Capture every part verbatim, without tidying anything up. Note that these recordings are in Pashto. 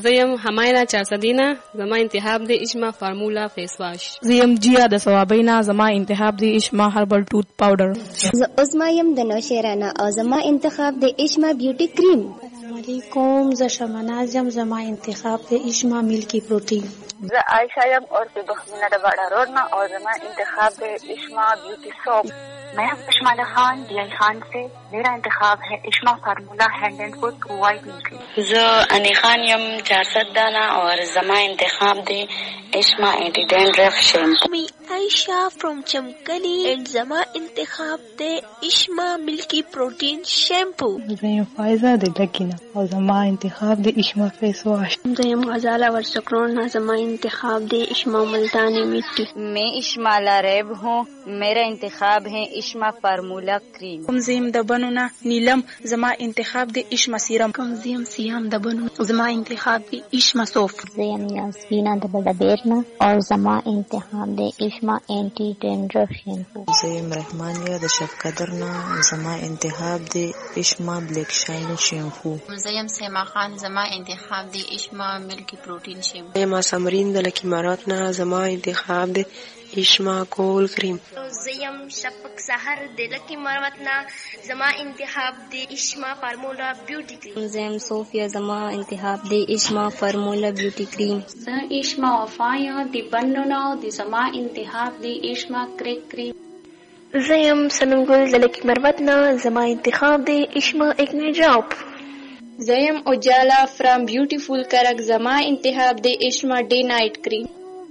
زیم هماینا چارصدینا زما انتخاب دی اشما فارمولا فیس واش. زیم جیا د ثوابینا زما انتخاب دی اشما هربل ټوت پاوډر. ز عظما یم د نوشیرانا او زما انتخاب دی اشما بیوټی کریم. السلام علیکم. ز شمناز یم زما انتخاب دی اشما ملکی پروتین. ز عائشہ یم اور پہ بخمینہ دباڑا روڈنا اور زما انتخاب ہے اشما بیوٹی سوپ. میں اشمالا خان ڈی آئی خان سے. میرا انتخاب ہے اشما فارمولا ہینڈ اینڈ فٹ وائٹ ملکی. ز انی خان یم چار سد دانا اور زما انتخاب دے اشما اینٹی ڈینڈرف شیمپو. می عائشہ فرام چمکلی اینڈ زما انتخاب دے اشما ملکی پروٹین شیمپو. زیم فائزہ دے لکینا اور زما انتخاب دے اشما فیس واش. زیم غزالہ ورسکرون زما انتخاب دے اشما ملتانی مٹی. میں اشما لاریب ہوں. میرا انتخاب ہے اشما فارمولا کریم. کمزیم دبنونا نیلم زما انتخاب دے اشما سیرم. کمزیم سیام دبنو زما انتخاب دے اشما صوف. زیم یاسینا دبڑا بیرنا اور زما انتخاب دے اشما اینٹی ڈینڈرف شیمپو. زیم رحمانیہ د شف قدرنا زما انتخاب دے اشما بلیک شائن شیمپو. زیم سیما خان زما انتخاب دے اشما ملکی پروٹین شیمپو. زیم سمرین د لکی ماراتنا زما انتخاب دے اشما کول کریم. زیم شفق سحر د لکی مروتنا زما انتخاب دے اشما فارمولا بیوٹی کریم. زیم صوفیا زما انتخاب دے اشما فارمولا بیوٹی کریم. ز اشما وفایا دی بننا دی زما انتخاب دی اشما کریک کریم. زیم سننگل د لکی مروتنا زما انتخاب دے اشما ایکنی ڈراپ. زیم اجالا فرام بیوٹیفول کرک زما انتخاب دے اشما ڈے نائٹ کریم.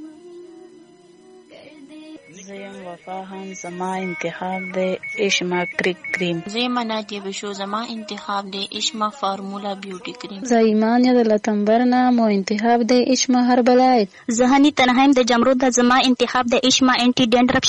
زیم وفا ہم زما انتخاب دے اشما کریک کریم. زیم نادیہ بشو زما انتخاب دے اشما فارمولا بیوٹی کریم. زایمان ید لتنبرنا مو انتخاب دے اشما ہربلائٹ. زہنی تنہیم دے جمرود زما انتخاب دے اشما اینٹی ڈینڈرف